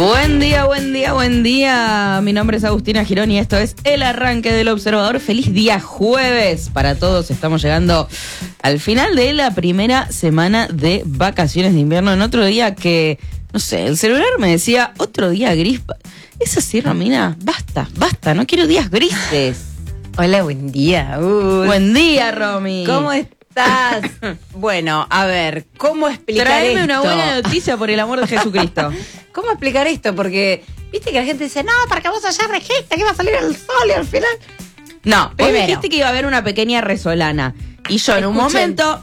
Buen día, buen día, buen día. Mi nombre es Agustina Girón y esto es El Arranque del Observador. Feliz día jueves para todos. Estamos llegando al final de la primera semana de vacaciones de invierno. En otro día que, no sé, el celular me decía, otro día gris. ¿Es así, Romina? Basta, no quiero días grises. Hola, buen día. Buen día, Romy. ¿Cómo estás? Bueno, a ver, ¿cómo explicar Tráeme esto? una buena noticia por el amor de Jesucristo. ¿Cómo explicar esto? Porque, viste que la gente dice, no, para que vos allá registe que va a salir el sol y al final... No, vos Primero. dijiste que iba a haber una pequeña resolana. Y yo en un Escuchen. momento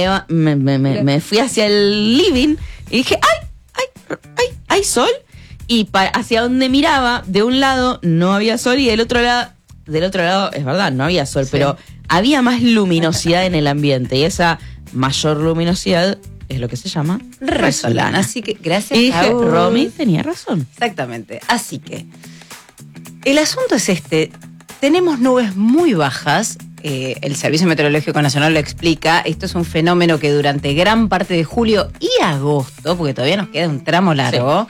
me fui hacia el living y dije, hay sol. Y hacia donde miraba, de un lado no había sol y del otro lado, es verdad, no había sol, Sí. pero había más luminosidad en el ambiente. Y esa mayor luminosidad es lo que se llama resolana. Así que, gracias, Y dije, Agus. Romy tenía razón. Exactamente. Así que, el asunto es este. Tenemos nubes muy bajas. El Servicio Meteorológico Nacional lo explica. Esto es un fenómeno que durante gran parte de julio y agosto, porque todavía nos queda un tramo largo,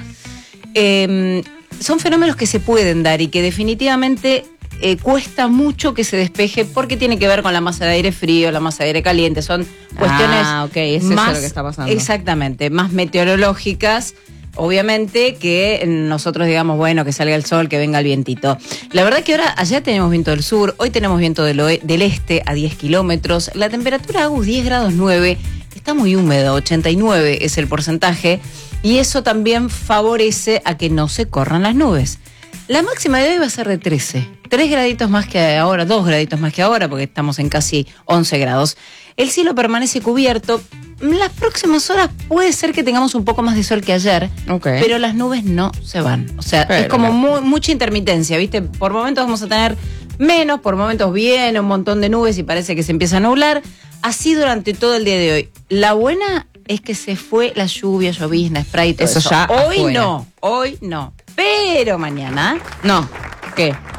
son fenómenos que se pueden dar y que definitivamente cuesta mucho que se despeje porque tiene que ver con la masa de aire frío, la masa de aire caliente. Son cuestiones ok, es eso más, lo que está pasando. Exactamente, más meteorológicas. Obviamente que nosotros digamos, bueno, que salga el sol, que venga el vientito. La verdad que ayer tenemos viento del sur, hoy tenemos viento del este a 10 kilómetros. La temperatura, Agus, 10 grados 9, está muy húmedo, 89 es el porcentaje. Y eso también favorece a que no se corran las nubes. La máxima de hoy va a ser de 13. 3 graditos más que ahora, 2 graditos más que ahora, porque estamos en casi 11 grados. El cielo permanece cubierto. Las próximas horas puede ser que tengamos un poco más de sol que ayer, pero las nubes no se van. O sea, es como mucha intermitencia, ¿viste? Por momentos vamos a tener menos, por momentos bien, un montón de nubes y parece que se empieza a nublar. Así durante todo el día de hoy. La buena es que se fue la lluvia, llovizna, spray y todo eso. Eso ya Hoy afuera. no, hoy no. Pero mañana... No, ¿qué?